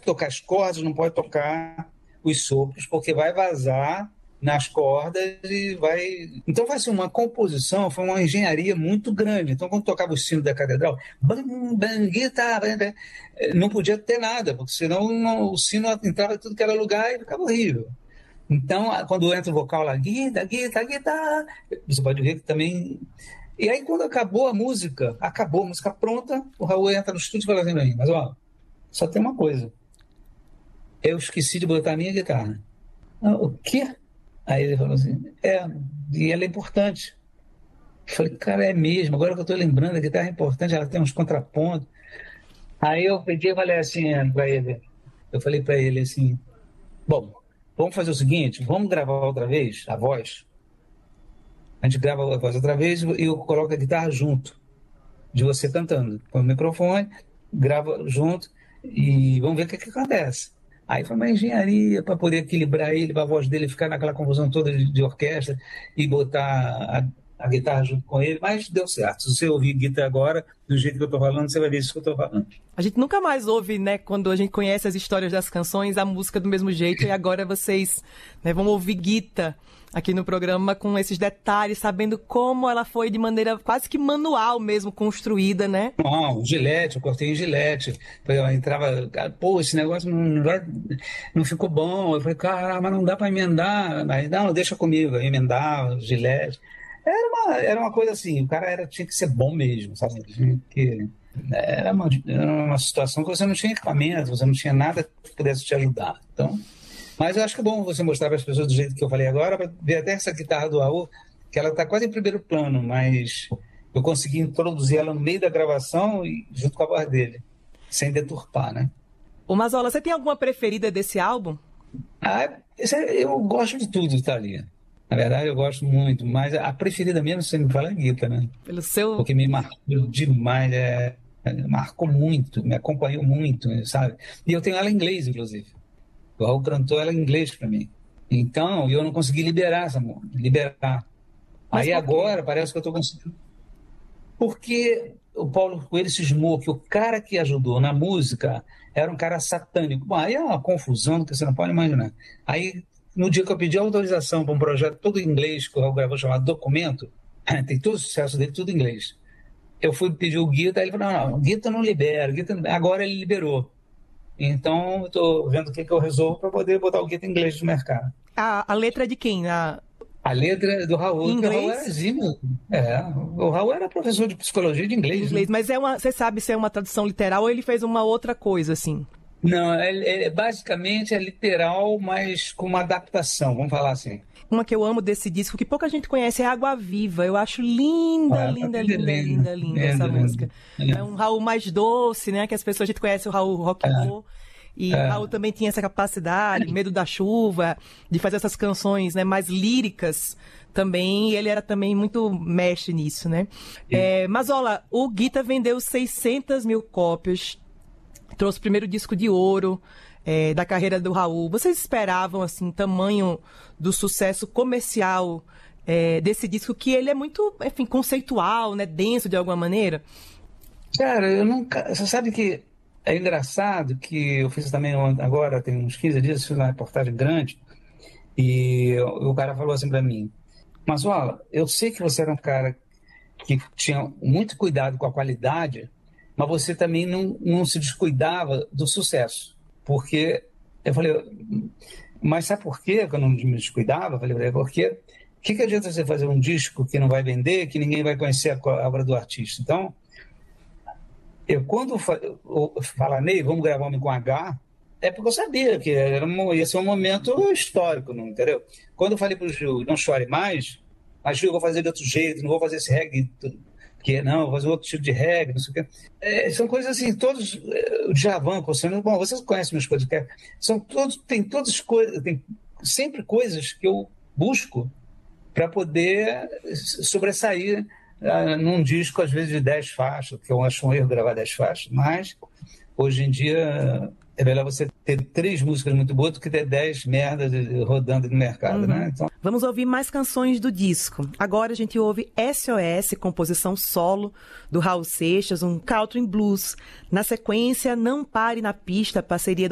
tocar as cordas, não pode tocar os sopros, porque vai vazar nas cordas e vai... Então vai ser uma composição, foi uma engenharia muito grande. Então quando tocava o sino da catedral, bam, bam, guitarra, não podia ter nada, porque senão o sino entrava em tudo que era lugar e ficava horrível. Então, quando entra o vocal lá, guitarra, você pode ver que também... E aí quando acabou a música pronta, o Raul entra no estúdio e fala assim pra mim, mas ó, só tem uma coisa, eu esqueci de botar a minha guitarra. O quê? Aí ele falou assim, e ela é importante. Eu falei, cara, é mesmo, agora que eu estou lembrando, a guitarra é importante, ela tem uns contrapontos. Aí eu peguei e falei assim para ele, assim, bom, vamos fazer o seguinte, vamos gravar outra vez a voz? A gente grava a voz outra vez e eu coloco a guitarra junto de você cantando. Põe o microfone, grava junto e vamos ver o que acontece. Aí foi uma engenharia para poder equilibrar ele, para a voz dele ficar naquela confusão toda de orquestra e botar a guitarra junto com ele, mas deu certo. Se você ouvir guitarra agora, do jeito que eu estou falando, você vai ver isso que eu estou falando. A gente nunca mais ouve, né, quando a gente conhece as histórias das canções, a música do mesmo jeito, e agora vocês, né, vão ouvir Guita aqui no programa com esses detalhes, sabendo como ela foi de maneira quase que manual mesmo construída, né? Não, Gillette, eu cortei em Gillette. Eu entrava, pô, esse negócio não ficou bom. Eu falei, cara, mas não dá para emendar. Mas não, deixa comigo. Eu emendava, Gillette. Era uma coisa assim, o cara tinha que ser bom mesmo, sabe? Era uma situação que você não tinha equipamento, você não tinha nada que pudesse te ajudar. Então, mas eu acho que é bom você mostrar para as pessoas do jeito que eu falei agora, para ver até essa guitarra do Raul, que ela está quase em primeiro plano, mas eu consegui introduzir ela no meio da gravação e junto com a voz dele, sem deturpar, né? Ô Mazola, você tem alguma preferida desse álbum? Eu gosto de tudo, Thalia. Na verdade, eu gosto muito, mas a preferida mesmo, você me fala, é Guita, né? Porque me marcou demais, marcou muito, me acompanhou muito, sabe? E eu tenho ela em inglês, inclusive. O Raul cantou ela em inglês para mim. Então, eu não consegui liberar essa música, Aí agora parece que eu estou conseguindo. Porque o Paulo Coelho cismou que o cara que ajudou na música era um cara satânico. Bom, aí é uma confusão que você não pode imaginar. Aí, no dia que eu pedi autorização para um projeto todo em inglês, que o Raul gravou chamado Documento, tem todo o sucesso dele, tudo em inglês. Eu fui pedir o Guita, aí ele falou, não, o Guita não libera, agora ele liberou. Então, eu estou vendo o que eu resolvo para poder botar o Guita em inglês no mercado. A letra é de quem? A letra é do Raul, inglês? O Raul era exímio. O Raul era professor de psicologia de inglês. Né? Mas você sabe se é uma tradução literal ou ele fez uma outra coisa, assim? Não, basicamente é literal, mas com uma adaptação, vamos falar assim. Uma que eu amo desse disco, que pouca gente conhece, é Água Viva. Eu acho linda essa música. É um Raul mais doce, né? Que as pessoas, a gente conhece o Raul rock and roll. E o Raul também tinha essa capacidade, Medo da Chuva, de fazer essas canções, né, mais líricas também. E ele era também muito mestre nisso, né? Mazola, o Guita vendeu 600 mil cópias, trouxe o primeiro disco de ouro da carreira do Raul. Vocês esperavam, assim, tamanho do sucesso comercial desse disco, que ele é muito, enfim, conceitual, né, denso de alguma maneira? Cara, eu nunca... Você sabe que é engraçado que eu fiz também agora, tem uns 15 dias, fiz uma reportagem grande, e o cara falou assim para mim, Mazola, eu sei que você era um cara que tinha muito cuidado com a qualidade, mas você também não se descuidava do sucesso. Porque eu falei, mas sabe por quê que eu não me descuidava? Eu falei, porque o que adianta você fazer um disco que não vai vender, que ninguém vai conhecer a obra do artista? Então, quando falar, Ney, vamos gravar um com H, é porque eu sabia que ia ser um momento histórico, não, entendeu? Quando eu falei para o Gil, não chore mais, mas Gil, eu vou fazer de outro jeito, não vou fazer esse reggae, vou fazer outro tipo de reggae, não sei o quê. São coisas assim, todos, o Djavan, bom, vocês conhecem meus podcasts, tem sempre coisas que eu busco para poder sobressair num disco, às vezes, de 10 faixas, que eu acho um erro gravar 10 faixas, mas hoje em dia é melhor você ter 3 músicas muito boas do que ter 10 merdas rodando no mercado, né? Então... Vamos ouvir mais canções do disco. Agora a gente ouve SOS, composição solo do Raul Seixas, um country blues. Na sequência, Não Pare na Pista, parceria do